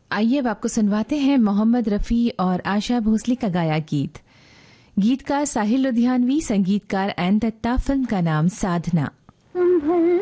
आइए अब आपको सुनवाते हैं मोहम्मद रफ़ी और आशा भोसले का गाया गीत। गीतकार साहिल लुधियानवी, संगीतकार एन दत्ता, फिल्म का नाम साधना।